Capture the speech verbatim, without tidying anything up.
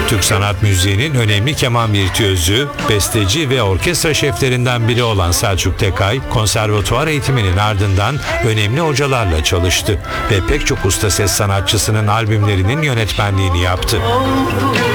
Türk sanat müziğinin önemli keman virtüözü, besteci ve orkestra şeflerinden biri olan Selçuk Tekay, konservatuvar eğitiminin ardından önemli hocalarla çalıştı ve pek çok usta ses sanatçısının albümlerinin yönetmenliğini yaptı.